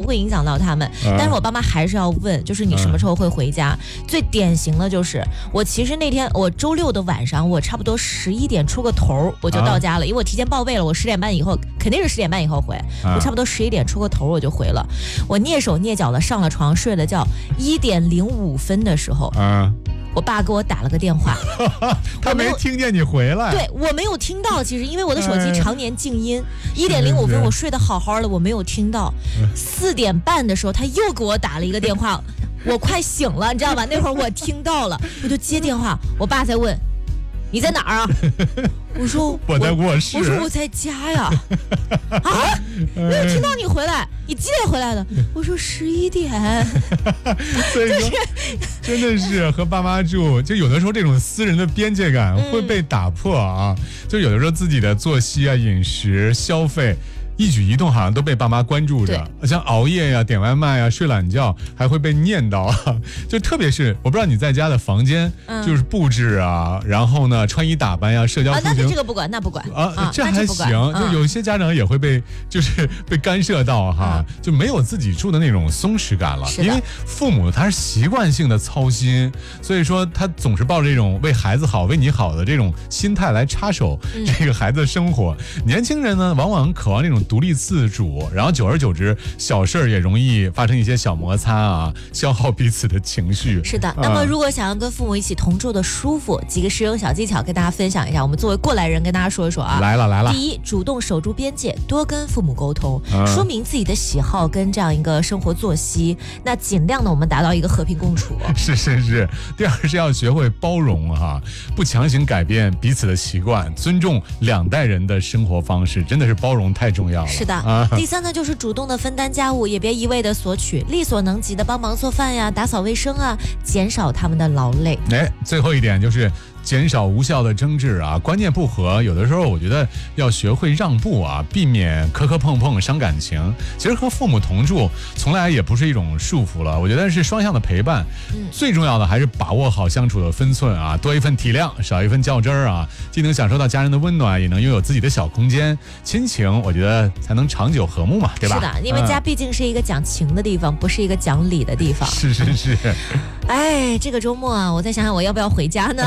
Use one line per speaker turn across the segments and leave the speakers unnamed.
会影响到他们。但是我爸妈还是要问，就是你什么时候会回家？最典型的就是我其实那天我周六的晚上，我差不多11点出个头我就到家了，因为我提前报备了，我10点半以后肯定是10点半以后回，我差不多11点出个头我就回了。我蹑手蹑脚的上了床睡了觉，1点05分的时候，我爸给我打了个电话，
他没听见你回来。
对，我没有听到，其实因为我的手机常年静音。1点05分我睡得好好的，我没有听到。4点半的时候他又给我打了一个电话，我快醒了，你知道吧？那会儿我听到了，我就接电话，我爸在问你在哪儿啊？我说
我在卧室。
我说我在家呀。啊，没有听到你回来，你几点回来的？我说11点。
所以说，真的是和爸妈住，就有的时候这种私人的边界感会被打破啊。就有的时候自己的作息啊、饮食、消费。一举一动好像都被爸妈关注着，像熬夜呀、点外卖呀、睡懒觉，还会被念叨啊。就特别是我不知道你在家的房间，就是布置啊，然后呢穿衣打扮呀、社交出行，
那这个不管，那不管
啊，这还行。就有些家长也会被干涉到哈，就没有自己住的那种松弛感了。因为父母他是习惯性的操心，所以说他总是抱着这种为孩子好、为你好的这种心态来插手这个孩子的生活。年轻人呢，往往渴望这种独立自主，然后久而久之，小事儿也容易发生一些小摩擦啊，消耗彼此的情绪。
是的，那么如果想要跟父母一起同住的舒服，几个实用小技巧跟大家分享一下。我们作为过来人跟大家说一说啊。
来了。
第一，主动守住边界，多跟父母沟通，说明自己的喜好跟这样一个生活作息，那尽量的我们达到一个和平共处。
是。第二是要学会包容哈，不强行改变彼此的习惯，尊重2代人的生活方式，真的是包容太重要了。
是的，第三呢，就是主动的分担家务，也别一味的索取，力所能及的帮忙做饭呀、打扫卫生啊，减少他们的劳累。
最后一点就是减少无效的争执啊，观念不合，有的时候我觉得要学会让步啊，避免磕磕碰碰伤感情。其实和父母同住从来也不是一种束缚了，我觉得是双向的陪伴。最重要的还是把握好相处的分寸啊，多一份体谅，少一份较真儿啊，既能享受到家人的温暖，也能拥有自己的小空间。亲情我觉得才能长久和睦嘛，对吧？
是的，因为家毕竟是一个讲情的地方，不是一个讲理的地方。
是。
哎，这个周末啊，我再想想我要不要回家呢？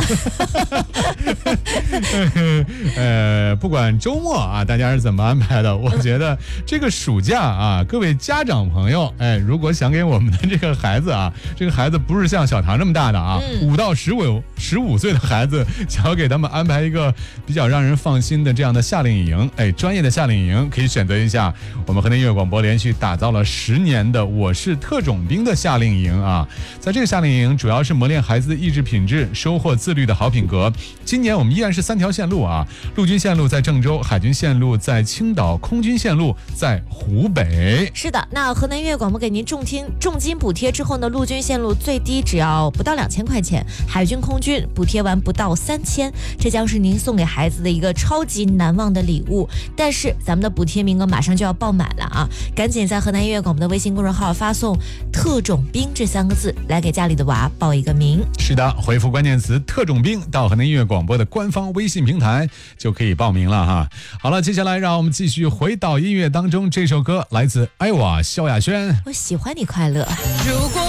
不管周末啊，大家是怎么安排的，我觉得这个暑假啊，各位家长朋友，如果想给我们的这个孩子啊，这个孩子不是像小唐这么大的啊，5到15岁的孩子，想要给他们安排一个比较让人放心的这样的夏令营，专业的夏令营，可以选择一下我们河南音乐广播连续打造了10年的我是特种兵的夏令营啊。在这个夏令营主要是磨练孩子的意志品质，收获自律的好品格。今年我们依然是3条线路啊，陆军线路在郑州，海军线路在青岛，空军线路在湖北。
是的，那河南音乐广播给您重金补贴之后呢，陆军线路最低只要不到2000块钱，海军空军补贴完不到3000，这将是您送给孩子的一个超级难忘的礼物。但是咱们的补贴名额马上就要爆满了啊，赶紧在河南音乐广播的微信公众号发送特种兵这3个字来给家里的娃报一个名。
是的，回复关键词特种兵到河南音乐广播的官方微信平台就可以报名了哈。好了，接下来让我们继续回到音乐当中，这首歌来自艾娃萧亚轩，
我喜欢你快乐。
如果